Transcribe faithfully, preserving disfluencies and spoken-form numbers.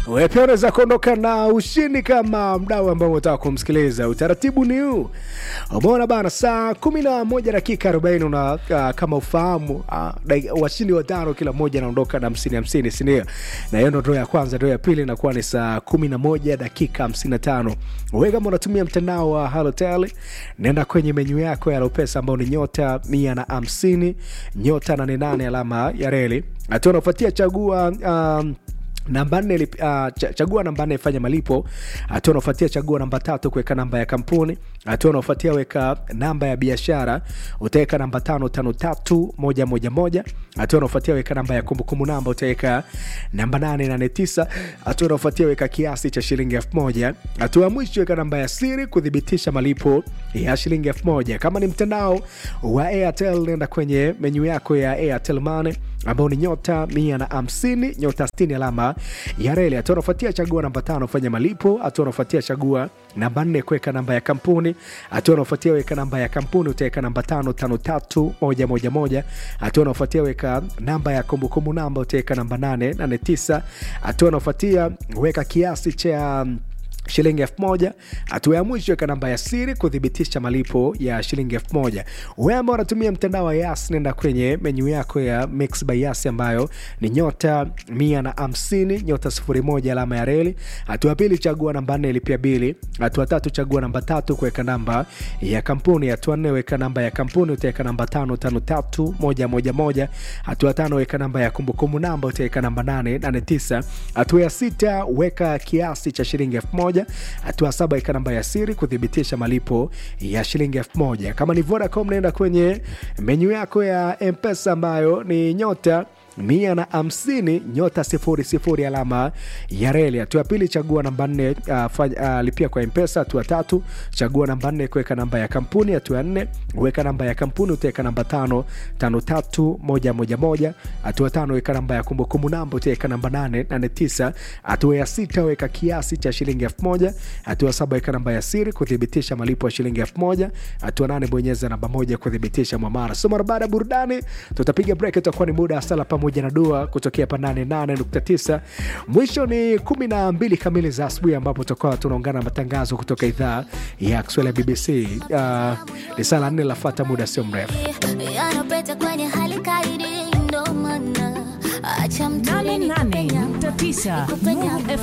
Wewe pia unaweza kuondoka na ushindi kama mdau ambao unataka kumsikiliza. Utaratibu ni huu. Umeona bana, saa kumi na moja dakika arobaini na uh, kama ufahamu uh, washindi watano kila mmoja anaondoka na hamsini hamsini, si ndio? Na hiyo ndio ya kwanza. Ndio ya pili inakuwa ni saa kumi na moja dakika hamsini na tano. Wewe kama unatumia mtandao wa Halotel, nenda kwenye menyu yako ya Lopesa ambao ni nyota mia na hamsini nyota nane nane alama ya reli. Hatua unafuatia chagua um, namba nne, uh, chagua namba nne fanya malipo. Hatua unafuatia chagua namba tatu kuweka namba ya kampuni. Hatua unafuatia weka namba ya biashara, utaweka namba tano tano tatu moja moja moja. Hatua unafuatia weka namba ya kumbukumbu namba, utaweka namba nane nane tisa. Hatua unafuatia weka kiasi cha shilingi elfu moja. Hatua mwisho weka namba ya siri kudhibitisha malipo ya shilingi elfu moja. Kama ni mtandao wa Airtel, nenda kwenye menu yako ya Airtel Money ambao ni nyota mia na hamsini nyota sitini alama ya reli. Hatua unafuatia chagua namba tano fanya malipo. Hatua unafuatia chagua namba nne kuweka namba ya kampuni. Hatua unafuatia weka namba ya kampuni, utaweka namba tano tano tatu moja moja moja. Hatua unafuatia weka namba ya kumbukumbu namba, utaweka namba nane nane tisa. Hatua unafuatia weka kiasi cha shilingi elfu moja. Hatua ya mwisho weka namba ya siri kudhibitisha malipo ya shilingi elfu moja. Wewe ambao unatumia mtandao wa Yas, nenda kwenye menu yako ya Mix by Yas ambayo ni nyota mia na hamsini nyota sifuri moja alama ya reli. Hatua pili chagua namba nne lipia bili. Hatua tatu chagua namba tatu kuweka namba ya kampuni. Hatua nne weka namba ya kampuni, utaweka namba tano tano tatu moja moja moja. Hatua tano weka namba ya kumbukumbu namba, utaweka namba nane nane tisa. Hatua ya sita weka kiasi cha shilingi elfu moja. Hatua saba weka namba ya siri kudhibitisha malipo ya shilingi elfu moja. Kama ni Vodacom, nenda kwenye menu yako ya M-Pesa ambayo ni nyota mia na hamsini nyota sifuri sifuri alama ya reli. Hatua ya pili chagua namba nne uh, uh, lipia kwa M-Pesa. Hatua tatu chagua namba nne kuweka namba ya kampuni. Hatua ya nne weka namba ya kampuni, utaweka namba tano tano tatu moja moja moja. Hatua tano weka namba ya kumbukumbu namba, utaweka namba nane nane tisa. Hatua ya sita weka kiasi cha shilingi elfu moja. Hatua saba weka namba ya siri kudhibitisha malipo ya shilingi elfu moja. Hatua nane bonyeza namba moja kudhibitisha mwamara. So mara baada ya burudani tutapiga break, itakuwa ni muda sala moja na dua kutokea pa nane nane nukta tisa. Mwisho ni kumi na mbili kamili za asubuhi ambapo tutakuwa tunaungana na matangazo kutoka idhaa ya Kiswahili ya B B C. Uh, ni saa nne lafuata muda sio mrefu. nane nane nukta tisa